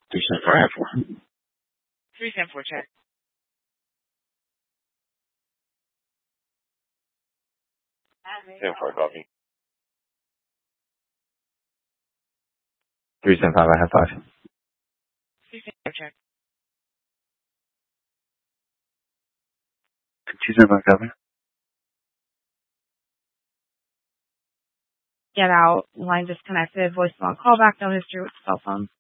374 374 check. Seven four copy. 375, I have 5. 374 check. 275 copy. Get out. Line disconnected. Voicemail callback. No history with cell phone.